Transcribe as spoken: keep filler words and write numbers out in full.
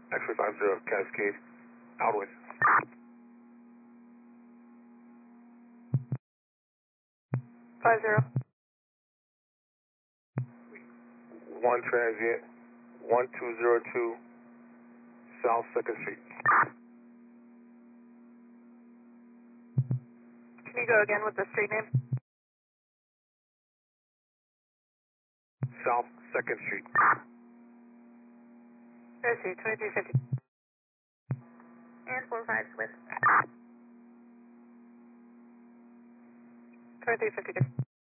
X-ray five zero, Cascade, outwind. Five zero. One transient, one two zero two, South Second Street. Can you go again with the street name? South Second Street. Proceed, twenty-three fifty. And four five with. twenty-three fifty-two.